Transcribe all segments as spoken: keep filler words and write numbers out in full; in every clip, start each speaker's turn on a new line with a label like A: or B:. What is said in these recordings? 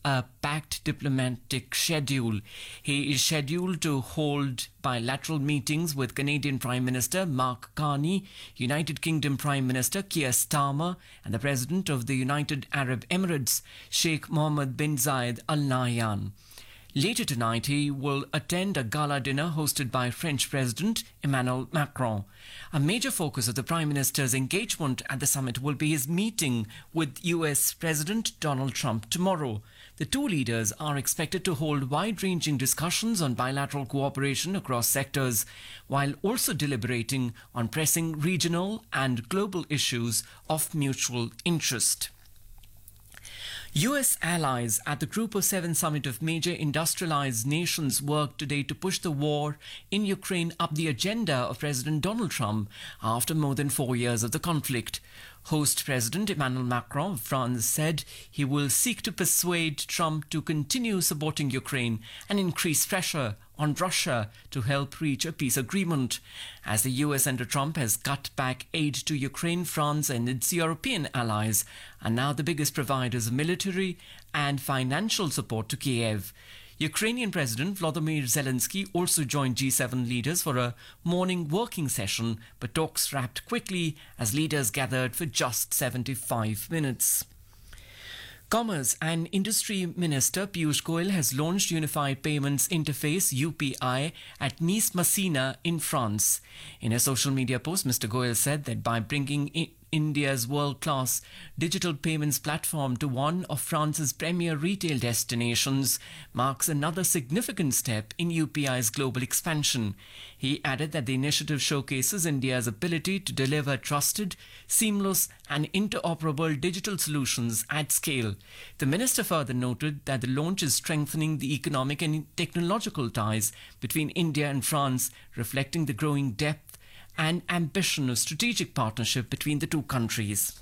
A: a packed diplomatic schedule. He is scheduled to hold bilateral meetings with Canadian Prime Minister Mark Carney, United Kingdom Prime Minister Keir Starmer, and the President of the United Arab Emirates, Sheikh Mohammed bin Zayed Al Nahyan. Later tonight, he will attend a gala dinner hosted by French President Emmanuel Macron. A major focus of the Prime Minister's engagement at the summit will be his meeting with U S President Donald Trump tomorrow. The two leaders are expected to hold wide-ranging discussions on bilateral cooperation across sectors, while also deliberating on pressing regional and global issues of mutual interest. U S allies at the Group of Seven summit of major industrialized nations worked today to push the war in Ukraine up the agenda of President Donald Trump after more than four years of the conflict. Host President Emmanuel Macron of France said he will seek to persuade Trump to continue supporting Ukraine and increase pressure on Russia to help reach a peace agreement. As the U S under Trump has cut back aid to Ukraine, France and its European allies are now the biggest providers of military and financial support to Kiev. Ukrainian President Volodymyr Zelensky also joined G seven leaders for a morning working session, but talks wrapped quickly as leaders gathered for just seventy-five minutes. Commerce and Industry Minister Piyush Goyal has launched Unified Payments Interface U P I at Nice Messina in France. In a social media post, Mister Goyal said that by bringing I- India's world-class digital payments platform to one of France's premier retail destinations marks another significant step in U P I's global expansion. He added that the initiative showcases India's ability to deliver trusted, seamless and interoperable digital solutions at scale. The minister further noted that the launch is strengthening the economic and technological ties between India and France, reflecting the growing depth and ambition of strategic partnership between the two countries.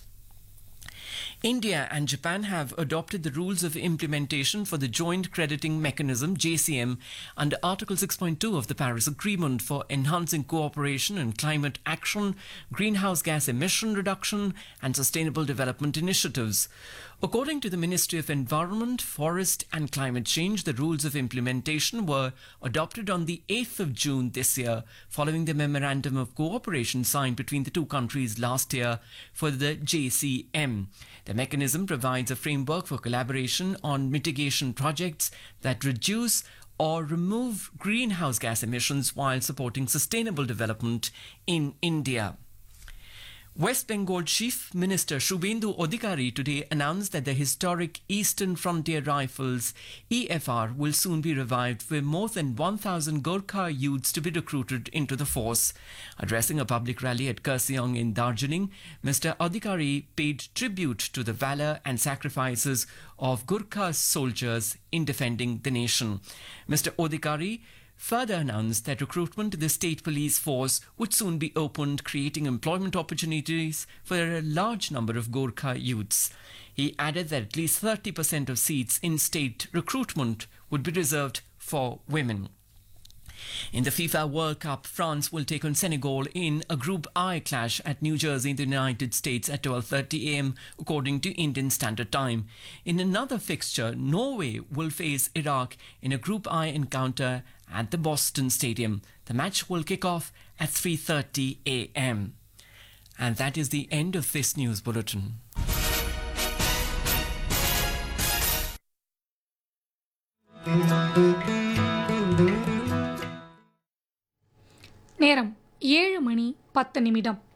A: India and Japan have adopted the rules of implementation for the Joint Crediting Mechanism J C M under Article six point two of the Paris Agreement for enhancing cooperation in climate action, greenhouse gas emission reduction and sustainable development initiatives. According to the Ministry of Environment, Forest and Climate Change, the rules of implementation were adopted on the eighth of June this year, following the Memorandum of Cooperation signed between the two countries last year for the J C M. The mechanism provides a framework for collaboration on mitigation projects that reduce or remove greenhouse gas emissions while supporting sustainable development in India. West Bengal Chief Minister Shubhendu Adhikari today announced that the historic Eastern Frontier Rifles E F R will soon be revived, with more than one thousand Gorkha youths to be recruited into the force. Addressing a public rally at Kurseong in Darjeeling, Mister Adhikari paid tribute to the valour and sacrifices of Gorkha soldiers in defending the nation. Mister Adhikari further announced that recruitment to the state police force would soon be opened, creating employment opportunities for a large number of Gorkha youths. He added that at least thirty percent of seats in state recruitment would be reserved for women. In the FIFA World Cup, France will take on Senegal in a Group I clash at New Jersey in the United States at twelve thirty a m according to Indian Standard Time. In another fixture, Norway will face Iraq in a Group I encounter at the Boston Stadium. The match will kick off at three thirty a m. And that is the end of this news bulletin.
B: நேரம் ஏழு மணி பத்து நிமிடம்.